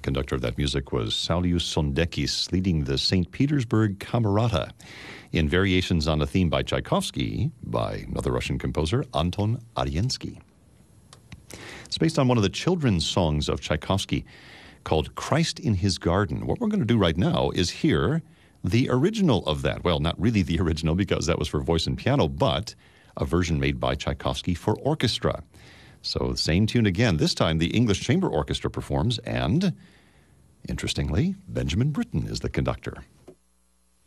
conductor of that music was Saulius Sondekis, leading the St. Petersburg Camerata in variations on a theme by Tchaikovsky by another Russian composer, Anton Ariensky. It's based on one of the children's songs of Tchaikovsky called Christ in His Garden. What we're going to do right now is hear the original of that. Well, not really the original because that was for voice and piano, but a version made by Tchaikovsky for orchestra. So same tune again. This time the English Chamber Orchestra performs, and interestingly, Benjamin Britten is the conductor.